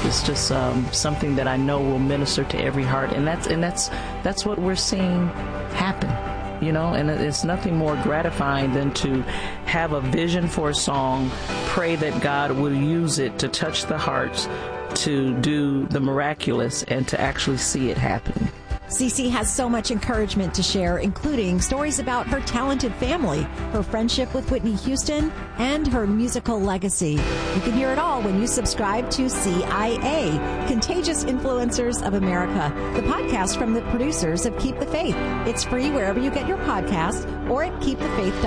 It's just something that I know will minister to every heart, and that's what we're seeing happen. And it's nothing more gratifying than to have a vision for a song, pray that God will use it to touch the hearts, to do the miraculous, and to actually see it happen. CeCe has so much encouragement to share, including stories about her talented family, her friendship with Whitney Houston, and her musical legacy. You can hear it all when you subscribe to CIA, Contagious Influencers of America, the podcast from the producers of Keep the Faith. It's free wherever you get your podcasts or at keepthefaith.com.